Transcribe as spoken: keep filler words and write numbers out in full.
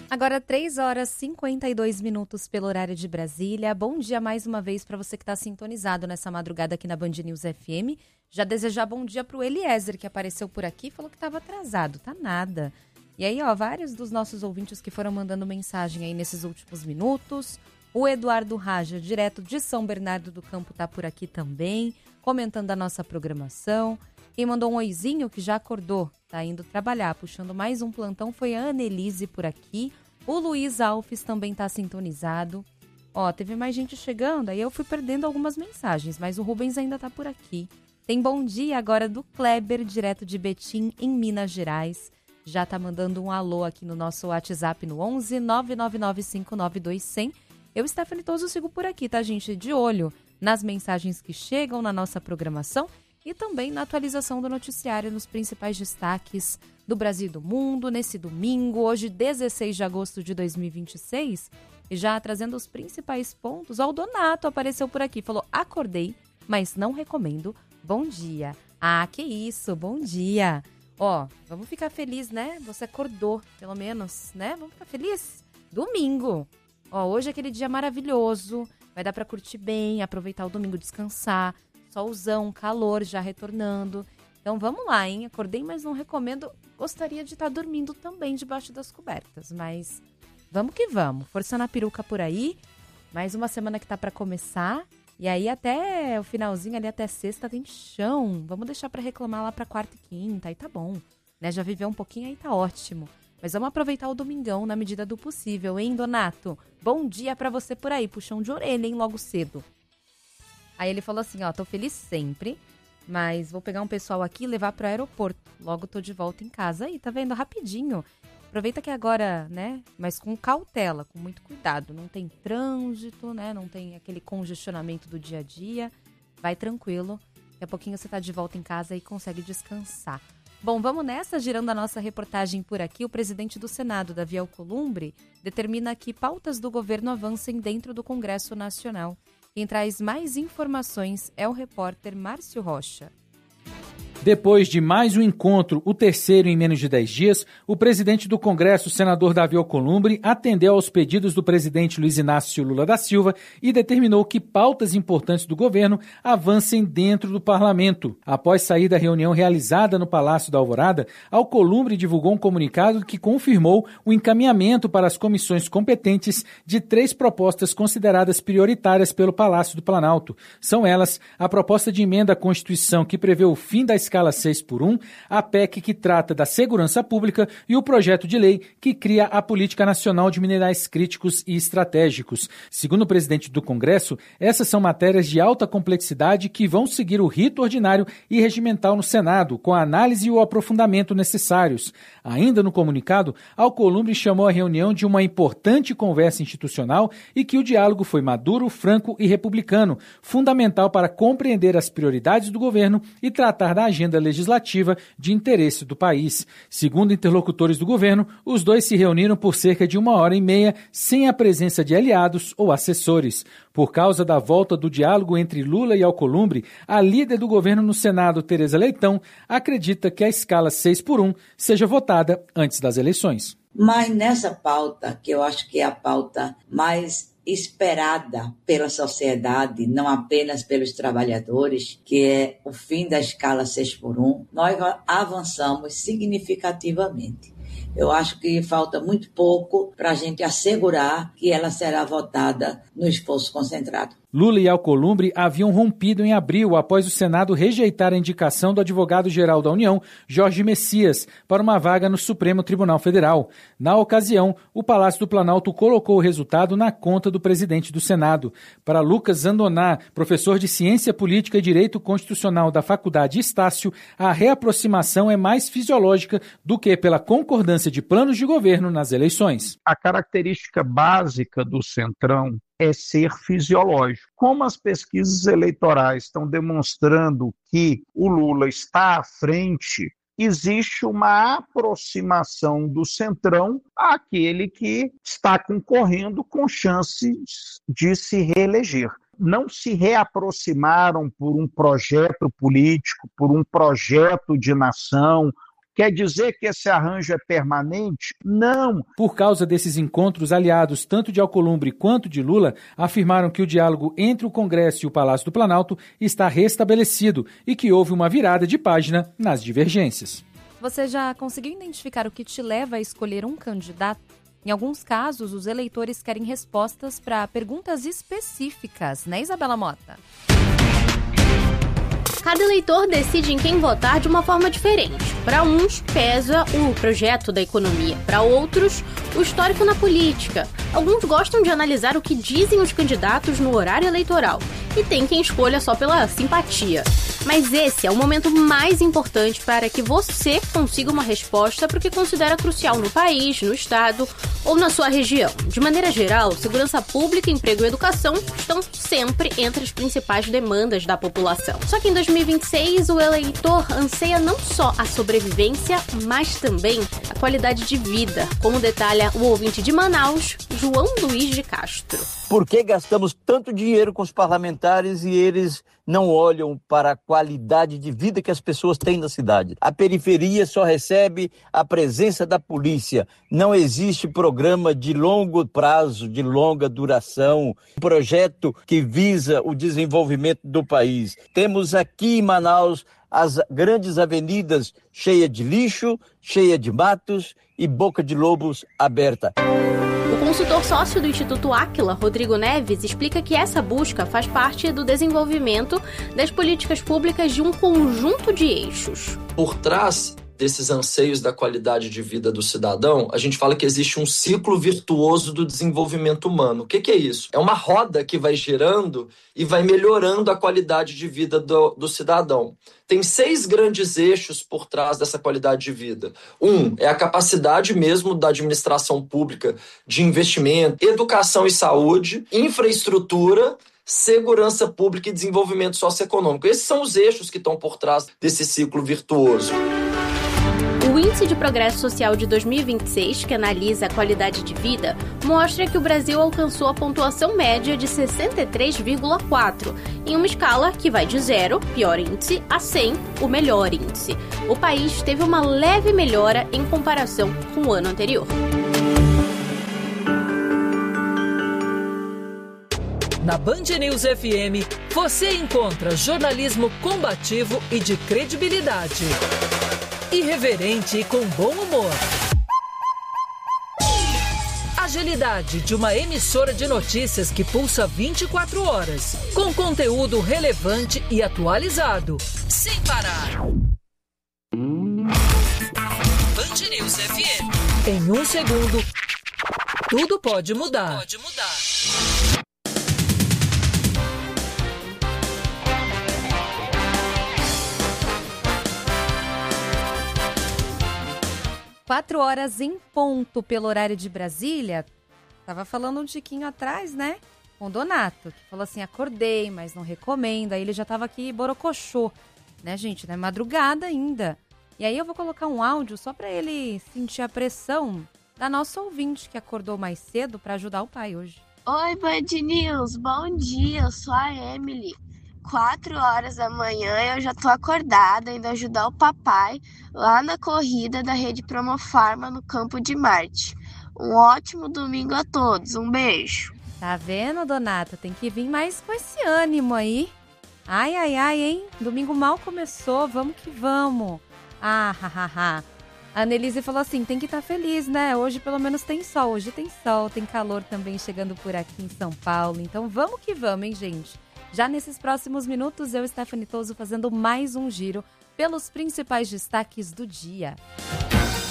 Agora três horas e cinquenta e dois minutos pelo horário de Brasília. Bom dia mais uma vez para você que está sintonizado nessa madrugada aqui na Band News F M. Já desejar bom dia para o Eliezer, que apareceu por aqui e falou que estava atrasado. Tá nada. E aí, ó, vários dos nossos ouvintes que foram mandando mensagem aí nesses últimos minutos. O Eduardo Raja, direto de São Bernardo do Campo, tá por aqui também, comentando a nossa programação. Quem mandou um oizinho, que já acordou, tá indo trabalhar, puxando mais um plantão, foi a Annelise por aqui. O Luiz Alves também tá sintonizado. Ó, teve mais gente chegando, aí eu fui perdendo algumas mensagens, mas o Rubens ainda tá por aqui. Tem bom dia agora do Kleber, direto de Betim, em Minas Gerais. Já tá mandando um alô aqui no nosso WhatsApp no onze nove nove nove cinco nove dois zero zero. Eu, Stephanie Toso, sigo por aqui, tá, gente? De olho nas mensagens que chegam na nossa programação e também na atualização do noticiário nos principais destaques do Brasil e do mundo, nesse domingo, hoje, dezesseis de agosto de dois mil e vinte e seis. E já trazendo os principais pontos, ó, o Donato apareceu por aqui, falou, acordei, mas não recomendo. Bom dia. Ah, que isso, bom dia. Ó, vamos ficar feliz, né? Você acordou, pelo menos, né? Vamos ficar feliz? Domingo. Ó, hoje é aquele dia maravilhoso, vai dar pra curtir bem, aproveitar o domingo, descansar, solzão, calor já retornando. Então vamos lá, hein? Acordei, mas não recomendo. Gostaria de estar dormindo também debaixo das cobertas, mas vamos que vamos. Forçando a peruca por aí, mais uma semana que tá pra começar. E aí até o finalzinho ali, até sexta, tem chão. Vamos deixar pra reclamar lá pra quarta e quinta, aí tá bom. Né? Já viveu um pouquinho, aí tá ótimo. Mas vamos aproveitar o domingão na medida do possível, hein, Donato? Bom dia pra você por aí, puxão de orelha, hein, logo cedo. Aí ele falou assim, ó, tô feliz sempre, mas vou pegar um pessoal aqui e levar pro aeroporto. Logo tô de volta em casa. Aí, tá vendo? Rapidinho. Aproveita que agora, né, mas com cautela, com muito cuidado. Não tem trânsito, né, não tem aquele congestionamento do dia a dia. Vai tranquilo. Daqui a pouquinho você tá de volta em casa e consegue descansar. Bom, vamos nessa, girando a nossa reportagem por aqui. O presidente do Senado, Davi Alcolumbre, determina que pautas do governo avancem dentro do Congresso Nacional. Quem traz mais informações é o repórter Márcio Rocha. Depois de mais um encontro, o terceiro em menos de dez dias, o presidente do Congresso, senador Davi Alcolumbre, atendeu aos pedidos do presidente Luiz Inácio Lula da Silva e determinou que pautas importantes do governo avancem dentro do parlamento. Após sair da reunião realizada no Palácio da Alvorada, Alcolumbre divulgou um comunicado que confirmou o encaminhamento para as comissões competentes de três propostas consideradas prioritárias pelo Palácio do Planalto. São elas a proposta de emenda à Constituição que prevê o fim da escala seis por um, a P E C que trata da segurança pública e o projeto de lei que cria a Política Nacional de Minerais Críticos e Estratégicos. Segundo o presidente do Congresso, essas são matérias de alta complexidade que vão seguir o rito ordinário e regimental no Senado, com a análise e o aprofundamento necessários. Ainda no comunicado, Alcolumbre chamou a reunião de uma importante conversa institucional e que o diálogo foi maduro, franco e republicano, fundamental para compreender as prioridades do governo e tratar da agenda legislativa de interesse do país. Segundo interlocutores do governo, os dois se reuniram por cerca de uma hora e meia sem a presença de aliados ou assessores. Por causa da volta do diálogo entre Lula e Alcolumbre, a líder do governo no Senado, Tereza Leitão, acredita que a escala seis por um seja votada antes das eleições. Mas nessa pauta, que eu acho que é a pauta mais esperada pela sociedade, não apenas pelos trabalhadores, que é o fim da escala seis por um, nós avançamos significativamente. Eu acho que falta muito pouco para a gente assegurar que ela será votada no esforço concentrado. Lula e Alcolumbre haviam rompido em abril após o Senado rejeitar a indicação do advogado-geral da União, Jorge Messias, para uma vaga no Supremo Tribunal Federal. Na ocasião, o Palácio do Planalto colocou o resultado na conta do presidente do Senado. Para Lucas Zandoná, professor de Ciência Política e Direito Constitucional da Faculdade Estácio, a reaproximação é mais fisiológica do que pela concordância de planos de governo nas eleições. A característica básica do Centrão é ser fisiológico. Como as pesquisas eleitorais estão demonstrando que o Lula está à frente, existe uma aproximação do Centrão àquele que está concorrendo com chances de se reeleger. Não se reaproximaram por um projeto político, por um projeto de nação, Quer dizer que esse arranjo é permanente? Não. Por causa desses encontros, aliados tanto de Alcolumbre quanto de Lula afirmaram que o diálogo entre o Congresso e o Palácio do Planalto está restabelecido e que houve uma virada de página nas divergências. Você já conseguiu identificar o que te leva a escolher um candidato? Em alguns casos, os eleitores querem respostas para perguntas específicas, né, Isabela Mota? Cada eleitor decide em quem votar de uma forma diferente. Para uns, pesa o projeto da economia. Para outros, o histórico na política. Alguns gostam de analisar o que dizem os candidatos no horário eleitoral. E tem quem escolha só pela simpatia. Mas esse é o momento mais importante para que você consiga uma resposta para o que considera crucial no país, no estado ou na sua região. De maneira geral, segurança pública, emprego e educação estão sempre entre as principais demandas da população. Só que em dois mil e vinte e seis, o eleitor anseia não só a sobrevivência, mas também a qualidade de vida, como detalha o ouvinte de Manaus, João Luiz de Castro. Por que gastamos tanto dinheiro com os parlamentares e eles não olham para a qualidade de vida que as pessoas têm na cidade? A periferia só recebe a presença da polícia. Não existe programa de longo prazo, de longa duração, projeto que visa o desenvolvimento do país. Temos aqui em Manaus as grandes avenidas cheias de lixo, cheias de matos e boca de lobos aberta. O consultor sócio do Instituto Áquila, Rodrigo Neves, explica que essa busca faz parte do desenvolvimento das políticas públicas de um conjunto de eixos. Por trás desses anseios da qualidade de vida do cidadão, a gente fala que existe um ciclo virtuoso do desenvolvimento humano. O que, que é isso? É uma roda que vai girando e vai melhorando a qualidade de vida do, do cidadão. Tem seis grandes eixos por trás dessa qualidade de vida. Um, é a capacidade mesmo da administração pública de investimento, educação e saúde, infraestrutura, segurança pública e desenvolvimento socioeconômico. Esses são os eixos que estão por trás desse ciclo virtuoso. O Índice de Progresso Social de dois mil e vinte e seis, que analisa a qualidade de vida, mostra que o Brasil alcançou a pontuação média de sessenta e três vírgula quatro, em uma escala que vai de zero, pior índice, a cem, o melhor índice. O país teve uma leve melhora em comparação com o ano anterior. Na Band News F M, você encontra jornalismo combativo e de credibilidade. Irreverente e com bom humor. Agilidade de uma emissora de notícias que pulsa vinte e quatro horas, com conteúdo relevante e atualizado, sem parar. Band News F M. Em um segundo, tudo pode mudar. Pode mudar. Quatro horas em ponto pelo horário de Brasília. Tava falando um tiquinho atrás, né? Com o Donato, que falou assim, acordei, mas não recomendo. Aí ele já tava aqui borocochô, né, gente? Não é madrugada ainda. E aí eu vou colocar um áudio só pra ele sentir a pressão da nossa ouvinte, que acordou mais cedo pra ajudar o pai hoje. Oi, Band News, bom dia, eu sou a Emily. Quatro horas da manhã eu já tô acordada, indo ajudar o papai lá na corrida da Rede Promofarma no Campo de Marte. Um ótimo domingo a todos, um beijo. Tá vendo, Donata? Tem que vir mais com esse ânimo aí. Ai, ai, ai, hein? Domingo mal começou, vamos que vamos. Ah, hahaha. A Annelise falou assim, tem que estar feliz, né? Hoje pelo menos tem sol, hoje tem sol, tem calor também chegando por aqui em São Paulo. Então vamos que vamos, hein, gente? Já nesses próximos minutos, eu, Stephanie Toso, fazendo mais um giro pelos principais destaques do dia.